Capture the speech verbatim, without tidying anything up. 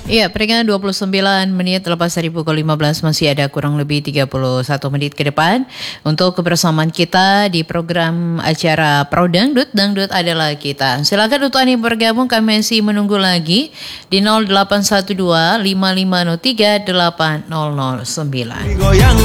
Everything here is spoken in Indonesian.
Iya, peringatan dua puluh sembilan menit lepas dari pukul lima belas, masih ada kurang lebih tiga puluh satu menit ke depan untuk kebersamaan kita di program acara Pro Dangdut. Dangdut adalah kita. Silakan untuk Anda yang bergabung, kami masih menunggu lagi di nol delapan satu dua lima lima nol tiga delapan nol nol sembilan.